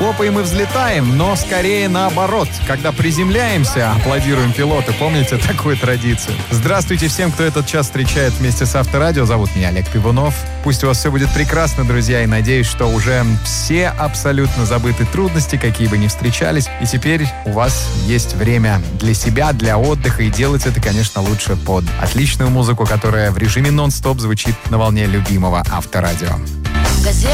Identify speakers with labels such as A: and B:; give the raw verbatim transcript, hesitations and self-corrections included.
A: Хлопаем и взлетаем, но скорее наоборот. Когда приземляемся, аплодируем пилоту. Помните такую традицию? Здравствуйте всем, кто этот час встречает вместе с Авторадио. Зовут меня Олег Пивунов. Пусть у вас все будет прекрасно, друзья, и надеюсь, что уже все абсолютно забыты трудности, какие бы ни встречались. И теперь у вас есть время для себя, для отдыха, и делать это, конечно, лучше под отличную музыку, которая в режиме нон-стоп звучит на волне любимого Авторадио.